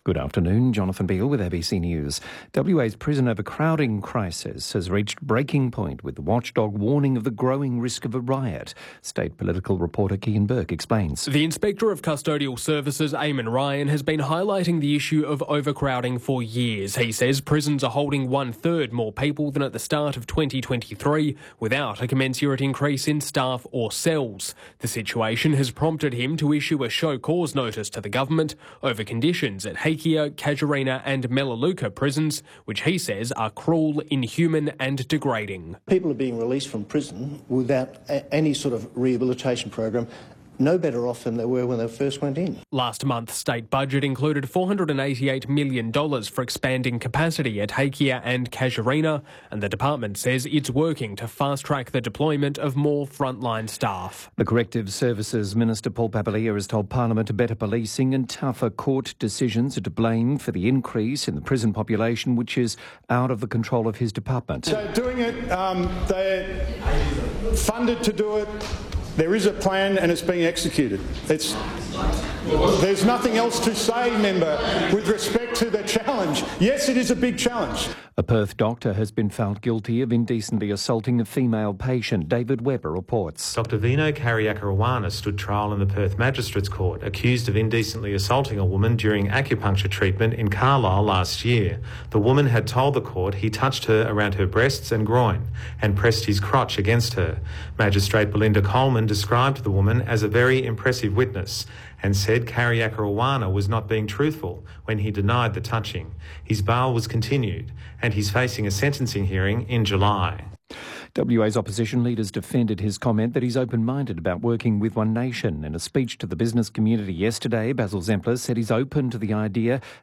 Good afternoon, Jonathan Beale with ABC News. WA's prison overcrowding crisis has reached breaking point, with the watchdog warning of the growing risk of a riot. State political reporter Kean Burke explains. The Inspector of Custodial Services, Eamon Ryan, has been highlighting the issue of overcrowding for years. He says prisons are holding 1/3 more people than at the start of 2023, without a commensurate increase in staff or cells. The situation has prompted him to issue a show cause notice to the government over conditions at Hakea, Casuarina and Melaleuca prisons, which he says are cruel, inhuman and degrading. People are being released from prison without any sort of rehabilitation program, no better off than they were when they first went in. Last month's state budget included $488 million for expanding capacity at Hakea and Casuarina, and the department says it's working to fast-track the deployment of more frontline staff. The Corrective Services Minister Paul Papalia has told Parliament better policing and tougher court decisions are to blame for the increase in the prison population, which is out of the control of his department. So doing it, they're funded to do it. There is a plan and it's being executed. There's nothing else to say, member, with respect to the challenge. Yes, it is a big challenge. A Perth doctor has been found guilty of indecently assaulting a female patient. David Webber reports. Dr Vino Karyakarawana stood trial in the Perth Magistrates Court, accused of indecently assaulting a woman during acupuncture treatment in Carlisle last year. The woman had told the court he touched her around her breasts and groin and pressed his crotch against her. Magistrate Belinda Coleman described the woman as a very impressive witness and said Karyakarawana was not being truthful when he denied the touching. His bail was continued and he's facing a sentencing hearing in July. WA's opposition leaders defended his comment that he's open-minded about working with One Nation. In a speech to the business community yesterday, Basil Zempler said he's open to the idea